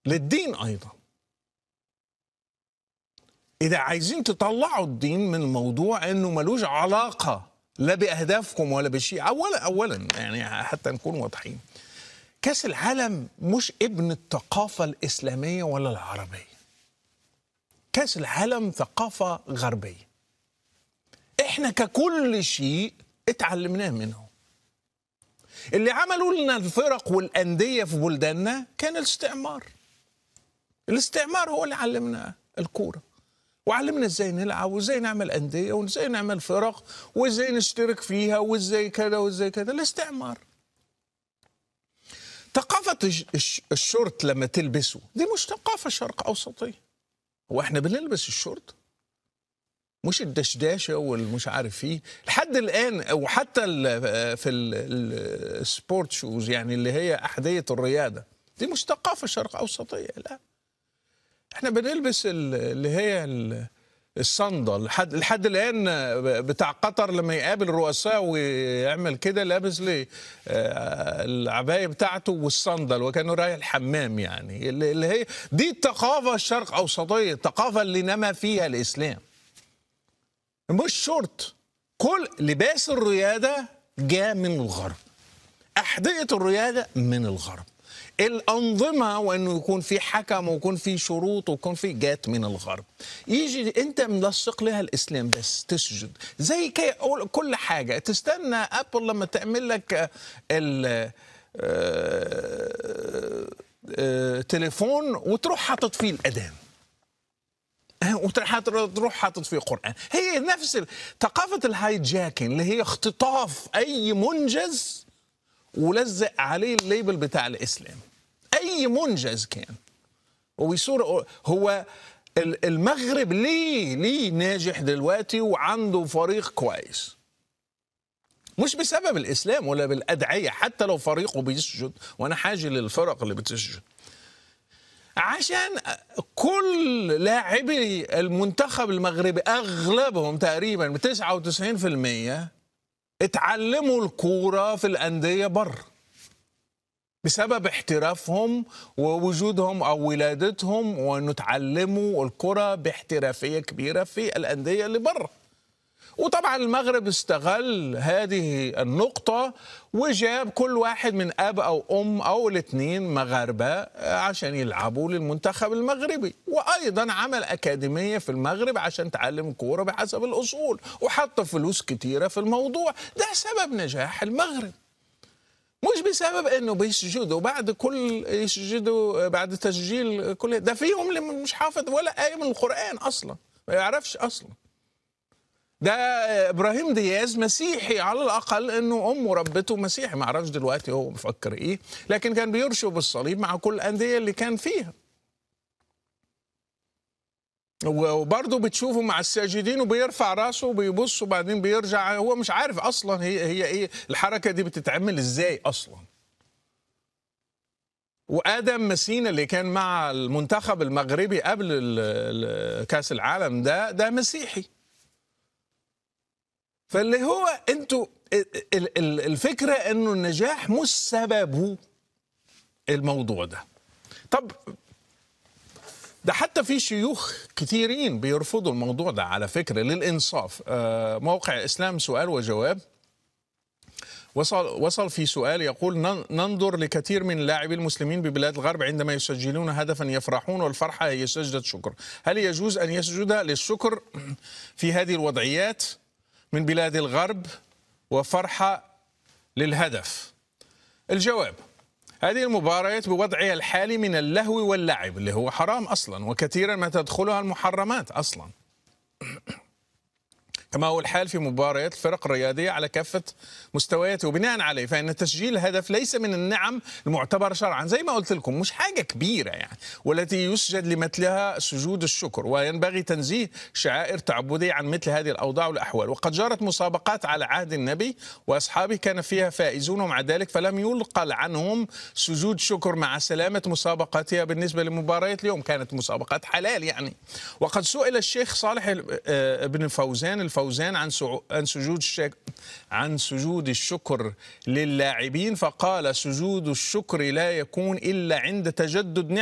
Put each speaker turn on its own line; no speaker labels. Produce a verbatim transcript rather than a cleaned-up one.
للدين أيضا. إذا عايزين تطلعوا الدين من الموضوع إنه ملوش علاقة لا بأهدافكم ولا بشيء، أولا أولا يعني حتى نكون واضحين، كأس العالم مش ابن الثقافة الإسلامية ولا العربية. كأس العالم ثقافة غربية. إحنا ككل شيء اتعلمناه منه. اللي عملوا لنا الفرق والأندية في بلداننا كان الاستعمار. الاستعمار هو اللي علمنا الكورة، وعلمنا ازاي نلعب وازاي نعمل أندية وازاي نعمل فرق وازاي نشترك فيها وازاي كذا وازاي كذا. الاستعمار. ثقافة الشورت لما تلبسه دي مش ثقافة شرق أوسطية. هو احنا بنلبس الشورت؟ مش الدشداشة والمش عارف فيه لحد الآن، وحتى في السبورت شوز يعني اللي هي أحذية الرياضة دي مش ثقافة شرق أوسطية. لا، احنا بنلبس اللي هي الصندل. لحد لحد الآن بتاع قطر لما يقابل الرؤساء ويعمل كده لابس لي العباية بتاعته والصندل وكانه رايح الحمام. يعني اللي هي دي الثقافة الشرق أوسطية، الثقافة اللي نما فيها الإسلام. مش شورت. كل لباس الرياضة جاء من الغرب، أحذية الرياضة من الغرب، الأنظمة وأنه يكون في حكم ويكون في شروط ويكون في جات من الغرب. يجي أنت ملصق لها الإسلام بس تسجد زي كل حاجة. تستنى أبل لما تعمل لك التليفون وتروح حاطط فيه الأذان وتروح حاطط فيه قرآن. هي نفس ثقافة الهايجاكين اللي هي اختطاف أي منجز ولزق عليه الليبل بتاع الإسلام. أي منجز كان ويصير هو المغرب ليه ليه ناجح دلوقتي وعنده فريق كويس، مش بسبب الإسلام ولا بالأدعية. حتى لو فريقه بيسجد، وأنا حاجة للفرق اللي بتسجد، عشان كل لاعبي المنتخب المغربي أغلبهم تقريبا تسعة وتسعين بالمئة اتعلموا الكورة في الأندية بر بسبب احترافهم ووجودهم أو ولادتهم، وأنه تعلموا الكرة باحترافية كبيرة في الأندية اللي بره. وطبعا المغرب استغل هذه النقطة وجاب كل واحد من أب أو أم أو الاثنين مغاربة عشان يلعبوا للمنتخب المغربي، وأيضا عمل أكاديمية في المغرب عشان تعلم الكورة بحسب الأصول، وحط فلوس كتيرة في الموضوع. ده سبب نجاح المغرب، مش بسبب انه بيسجدوا بعد كل يسجدوا بعد تسجيل كل ده. فيهم اللي مش حافظ ولا آية من القرآن أصلا، ما يعرفش أصلا. ده إبراهيم دياز مسيحي على الأقل، إنه أمه ربته مسيحي، ما أعرفش دلوقتي هو بفكر إيه، لكن كان بيرشوا بالصليب مع كل الأندية اللي كان فيها. وبرضه بتشوفه مع الساجدين وبيرفع راسه وبيبص وبعدين بيرجع، هو مش عارف أصلا هي هي إيه الحركة دي بتتعمل إزاي أصلا. وآدم مسينا اللي كان مع المنتخب المغربي قبل كأس العالم ده ده مسيحي. فاللي هو انتوا الفكرة انه النجاح مش سببه الموضوع ده. طب ده حتى في شيوخ كثيرين بيرفضوا الموضوع ده على فكرة للإنصاف. موقع إسلام سؤال وجواب وصل وصل في سؤال يقول: ننظر لكثير من لاعبي المسلمين ببلاد الغرب عندما يسجلون هدفا يفرحون والفرحة هي سجدة شكر، هل يجوز أن يسجد للشكر في هذه الوضعيات من بلاد الغرب وفرحة للهدف؟ الجواب: هذه المباريات بوضعها الحالي من اللهو واللعب اللي هو حرام أصلا، وكثيرا ما تدخلها المحرمات أصلا، كما هو الحال في مباريات الفرق الرياضية على كافة مستوياتها. وبناء عليه فإن تسجيل الهدف ليس من النعم المعتبرة شرعا، زي ما قلت لكم مش حاجة كبيرة يعني، والتي يسجد لمثلها سجود الشكر، وينبغي تنزيه شعائر تعبدية عن مثل هذه الأوضاع والأحوال. وقد جرت مسابقات على عهد النبي وأصحابه كان فيها فائزون، ومع ذلك فلم يلقى عنهم سجود شكر مع سلامة مسابقاتها. بالنسبة لمباريات اليوم كانت مسابقات حلال يعني. وقد سئل الشيخ صالح بن فوزان الفوزان عن عن سجود الشك... عن سجود الشكر للاعبين، فقال: سجود الشكر لا يكون إلا عند تجدد نعمة